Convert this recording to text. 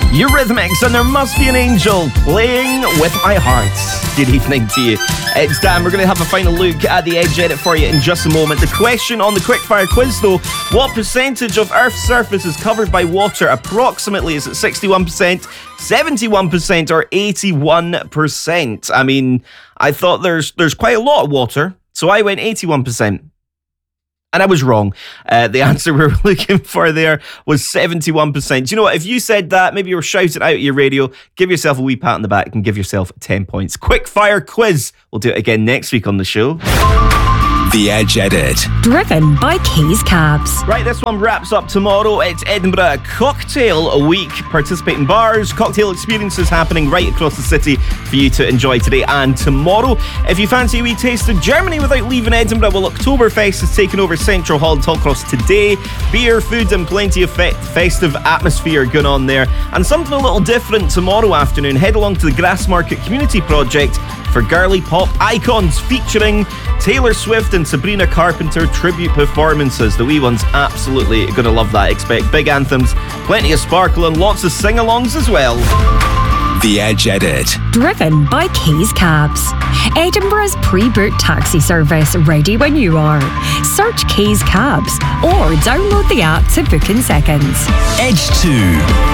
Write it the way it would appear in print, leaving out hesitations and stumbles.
Eurythmics and There Must Be an Angel playing with my heart. Good evening to you. It's Dan. We're going to have a final look at the Edge Edit for you in just a moment. The question on the quickfire quiz though, what percentage of Earth's surface is covered by water? Approximately, is it 61%, 71% or 81%? I mean, I thought there's quite a lot of water, so I went 81%. And I was wrong. The answer we were looking for there was 71%. Do you know what? If you said that, maybe you were shouting out at your radio, give yourself a wee pat on the back and give yourself 10 points. Quick fire quiz. We'll do it again next week on the show. The Edge Edit. Driven by Keys Cabs. Right, this one wraps up tomorrow. It's Edinburgh Cocktail Week. Participating bars, cocktail experiences happening right across the city for you to enjoy today and tomorrow. If you fancy a wee taste of Germany without leaving Edinburgh, well, Oktoberfest is taking over Central Hall and Tollcross today. Beer, food and plenty of festive atmosphere going on there. And something a little different tomorrow afternoon. Head along to the Grassmarket Community Project for girly pop icons featuring Taylor Swift and Sabrina Carpenter tribute performances. The wee ones absolutely going to love that. Expect big anthems, plenty of sparkle and lots of sing-alongs as well. The Edge Edit. Driven by Keys Cabs. Edinburgh's pre-booked taxi service, ready when you are. Search Keys Cabs or download the app to book in seconds. Edge 2.